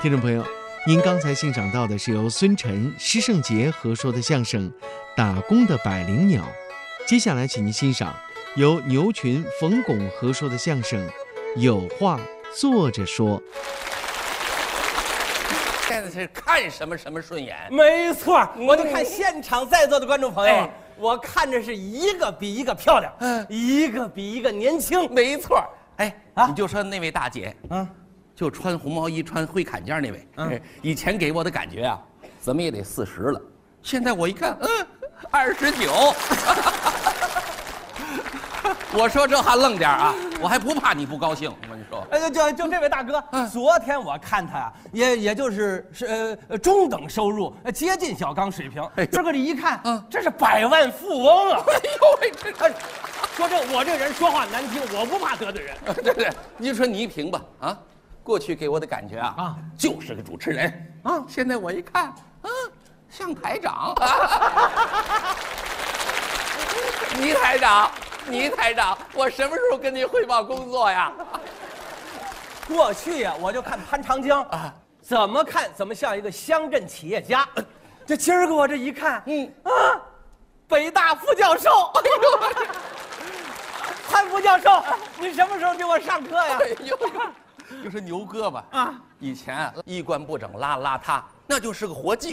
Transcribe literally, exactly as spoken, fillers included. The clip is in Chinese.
听众朋友，您刚才欣赏到的是由孙晨、施圣杰合说的相声《打工的百灵鸟》。接下来，请您欣赏由牛群、冯巩合说的相声《有话坐着说》。 现在是看什么什么顺眼， 没错，我就看现场在座的观众朋友， 哎我看着是一个比一个漂亮， 嗯一个比一个年轻。 没错。哎， 啊你就说那位大姐， 嗯， 就穿红毛衣、穿灰坎肩那位， 嗯哎以前给我的感觉啊，怎么也得四十了，现在我一看，嗯，二十九。我说这还愣点啊，我还不怕你不高兴。我跟你说， 哎，就就这位大哥， 嗯昨天我看他呀，也也就是是呃中等收入，呃接近小刚水平。 哎呦这个这一看， 嗯这是百万富翁啊！ 哎呦喂，这哎，说这我这人说话难听，我不怕得罪人。 对对，你说倪萍吧，啊，过去给我的感觉啊， 啊就是个主持人啊现在我一看，啊，像台长。倪台长，倪台长，我什么时候跟您汇报工作呀？ 过去呀，我就看潘长江啊， 怎么看怎么像一个乡镇企业家。这今儿个我这一看， 嗯啊，北大副教授。哎呦，潘副教授，你什么时候给我上课呀？ 哎呦，就是牛哥吧？ 啊， 以前啊衣冠不整、邋邋遢，那就是个活计